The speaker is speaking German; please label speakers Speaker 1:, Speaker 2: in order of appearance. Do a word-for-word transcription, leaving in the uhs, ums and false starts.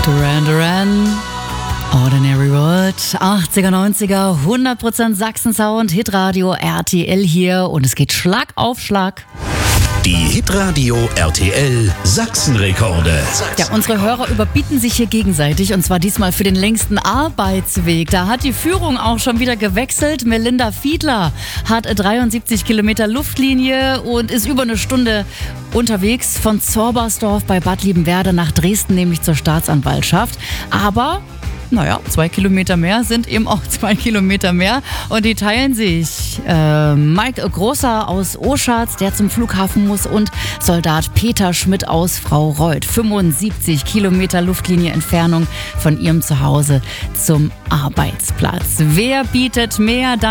Speaker 1: Duran Duran, Ordinary World, achtziger, neunziger, hundert Prozent Sachsen-Sound, Hitradio R T L hier und es geht Schlag auf Schlag.
Speaker 2: Die Hitradio R T L Sachsenrekorde.
Speaker 1: Ja, unsere Hörer überbieten sich hier gegenseitig und zwar diesmal für den längsten Arbeitsweg. Da hat die Führung auch schon wieder gewechselt. Melinda Fiedler hat dreiundsiebzig Kilometer Luftlinie und ist über eine Stunde unterwegs von Zaubersdorf bei Bad Liebenwerda nach Dresden, nämlich zur Staatsanwaltschaft. Aber naja, zwei Kilometer mehr sind eben auch zwei Kilometer mehr und die teilen sich äh, Mike Großer aus Oschatz, der zum Flughafen muss, und Soldat Peter Schmidt aus Fraureuth. fünfundsiebzig Kilometer Luftlinie Entfernung von ihrem Zuhause zum Arbeitsplatz. Wer bietet mehr? Dann